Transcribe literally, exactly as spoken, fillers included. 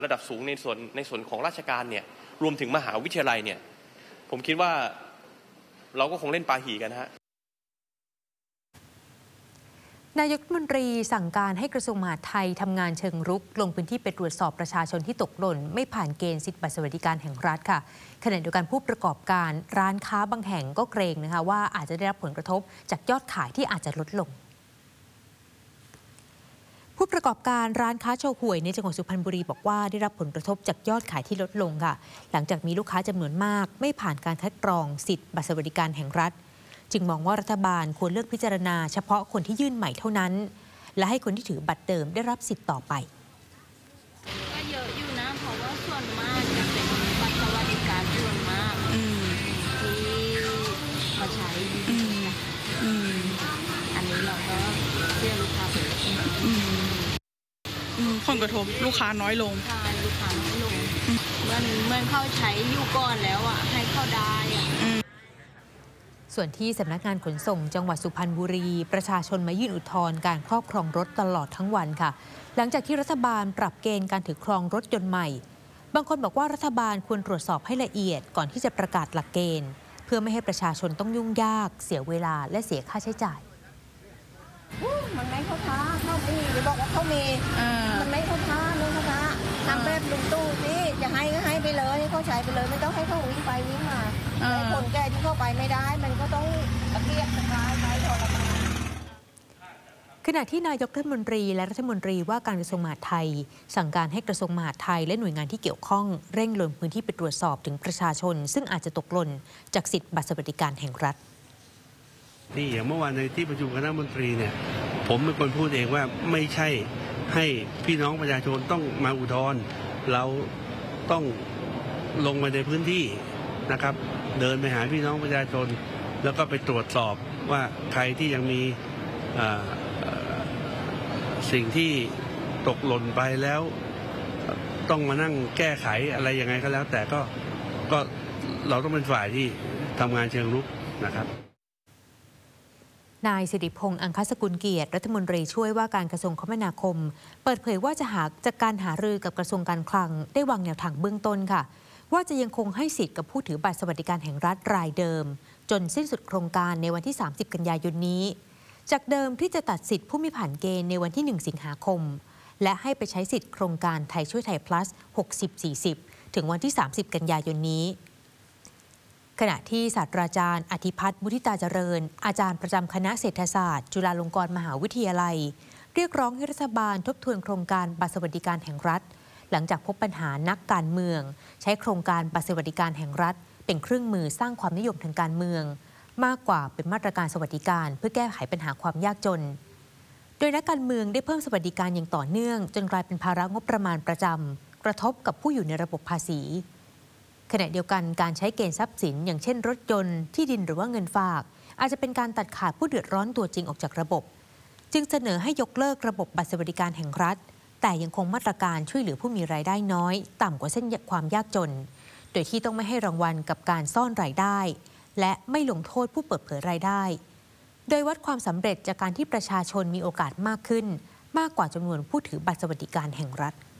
ระดับสูงในส่วนในส่วนของราชการเนี่ยรวมถึงมหาวิทยาลัยเนี่ยผมคิดว่าเราก็คงเล่นปาหีกันฮะนายกรัฐมนตรีสั่งการให้กระทรวงมหาดไทยทำงานเชิงรุกลงพื้นที่ไปตรวจสอบประชาชนที่ตกหล่นไม่ผ่านเกณฑ์สิทธิบัตรสวัสดิการแห่งรัฐค่ะขณะเดียวกันผู้ประกอบการร้านค้าบางแห่งก็เกรงนะคะว่าอาจจะได้รับผลกระทบจากยอดขายที่อาจจะลดลงผู้ประกอบการร้านค้าโชห่วยในจังหวัดสุพรรณบุรีบอกว่าได้รับผลกระทบจากยอดขายที่ลดลงค่ะหลังจากมีลูกค้าจำนวนมากไม่ผ่านการคัดกรองสิทธิบัตรสวัสดิการแห่งรัฐจึงมองว่ารัฐบาลควรเลือกพิจารณาเฉพาะคนที่ยื่นใหม่เท่านั้นและให้คนที่ถือบัตรเดิมได้รับสิทธิ์ต่อไปก็เยอะอยู่นะเพราะว่าส่วนมากจะเป็นบัตรสวัสดิการส่วนมากที่เขาใช้อันนี้เราก็เชื่อลูกค้าไปผลกระทบลูกค้าน้อยลงใช่ลูกค้าน้อยลงเมื่อเมื่อเข้าใช้อยู่ก่อนแล้วอ่ะให้เข้าได้อ่ะส่วนที่สำนักงานขนส่งจังหวัดสุพรรณบุรีประชาชนมายื่นอุทธรณ์การครอบครองรถตลอดทั้งวันค่ะหลังจากที่รัฐบาลปรับเกณฑ์การถือครองรถยนต์ใหม่บางคนบอกว่ารัฐบาลควรตรวจสอบให้ละเอียดก่อนที่จะประกาศหลักเกณฑ์เพื่อไม่ให้ประชาชนต้องยุ่งยากเสียเวลาและเสียค่าใช้จ่ายมันไม่เข้าท้าเข้ามีหรือบอกว่าเขามีมันไม่เข้าท้าไม่เข้าท้าทำแบบลุงตู้นี่จะให้ก็ให้ไปเลยให้เขาใช้ไปเลยไม่ต้องให้เขาวิ่งไปวิ่งมาคนแก่ที่เข้าไปไม่ได้มันก็ต้องตะเกียกตะกายไปทรมานขณะที่นายกรัฐมนตรีและรัฐมนตรีว่าการกระทรวงมหาดไทยสั่งการให้กระทรวงมหาดไทยและหน่วยงานที่เกี่ยวข้องเร่งลงพื้นที่ไปตรวจสอบถึงประชาชนซึ่งอาจจะตกหล่นจากสิทธิบัตรสวัสดิการแห่งรัฐนี่อย่างเมื่อวานในที่ประชุมคณะมนตรีเนี่ยผมเป็นคนพูดเองว่าไม่ใช่ให้พี่น้องประชาชนต้องมาอุทธรณ์เราต้องลงไปในพื้นที่นะครับเดินไปหาพี่น้องประชาชนแล้วก็ไปตรวจสอบว่าใครที่ยังมีสิ่งที่ตกหล่นไปแล้วต้องมานั่งแก้ไขอะไรยังไงก็แล้วแต่ก็ก็เราต้องเป็นฝ่ายที่ทำงานเชิงรุกนะครับนายสิริพงษ์อังคสกุลเกียรติรัฐมนตรีช่วยว่าการกระทรวงคมนาคมเปิดเผยว่าจะหาจากการหารือกับกระทรวงการคลังได้วางแนวทางเบื้องต้นค่ะว่าจะยังคงให้สิทธิ์กับผู้ถือบัตรสวัสดิการแห่งรัฐรายเดิมจนสิ้นสุดโครงการในวันที่สามสิบกันยายนนี้จากเดิมที่จะตัดสิทธิ์ผู้ไม่ผ่านเกณฑ์ในวันที่หนึ่งสิงหาคมและให้ไปใช้สิทธิ์โครงการไทยช่วยไทย plus หกสิบ สี่สิบ ถึงวันที่สามสิบกันยายนนี้ขณะที่ศาสตราจารย์อธิพัฒน์มุทิตาเจริญอาจารย์ประจำคณะเศรษฐศาสตร์จุฬาลงกรณ์มหาวิทยาลัยเรียกร้องให้รัฐบาลทบทวนโครงการบัตรสวัสดิการแห่งรัฐหลังจากพบปัญหานักการเมืองใช้โครงการบัตรสวัสดิการแห่งรัฐเป็นเครื่องมือสร้างความนิยมทางการเมืองมากกว่าเป็นมาตรการสวัสดิการเพื่อแก้ไขปัญหาความยากจนโดยนักการเมืองได้เพิ่มสวัสดิการอย่างต่อเนื่องจนกลายเป็นภาระงบประมาณประจำกระทบกับผู้อยู่ในระบบภาษีขณะเดียวกันการใช้เกณฑ์ทรัพย์สินอย่างเช่นรถยนต์ที่ดินหรือว่าเงินฝากอาจจะเป็นการตัดขาดผู้เดือดร้อนตัวจริงออกจากระบบจึงเสนอให้ยกเลิกระบบบัตรสวัสดิการแห่งรัฐแต่ยังคงมาตรการช่วยเหลือผู้มีรายได้น้อยต่ำกว่าเส้นความยากจนโดยที่ต้องไม่ให้รางวัลกับการซ่อนรายได้และไม่ลงโทษผู้เปิดเผยรายได้โดยวัดความสำเร็จจากการที่ประชาชนมีโอกาสมากขึ้นมากกว่าจำนวนผู้ถือบัตรสวัสดิการแห่งรัฐ